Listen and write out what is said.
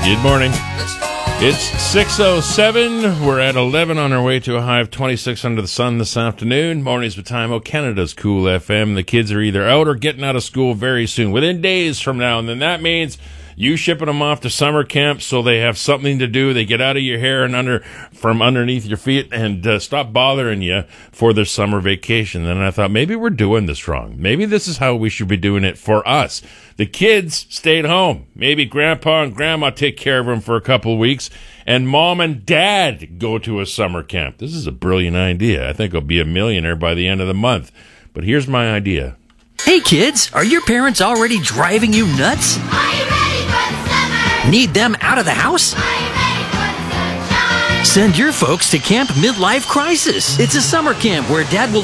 Good morning. It's 6:07. We're at 11 on our way to a high of 26 under the sun this afternoon. Mornings with Time, Canada's Cool FM. The kids are either out or getting out of school very soon, within days from now. And then that means you shipping them off to summer camp so they have something to do. They get out of your hair and from underneath your feet and stop bothering you for their summer vacation. And I thought, maybe we're doing this wrong. Maybe this is how we should be doing it for us. The kids stayed home. Maybe grandpa and grandma take care of them for a couple of weeks, and mom and dad go to a summer camp. This is a brilliant idea. I think I'll be a millionaire by the end of the month. But here's my idea. Hey kids, are your parents already driving you nuts? Are you ready for the summer? Need them out of the house? Are you ready for the sunshine? Send your folks to Camp Midlife Crisis. It's a summer camp where Dad will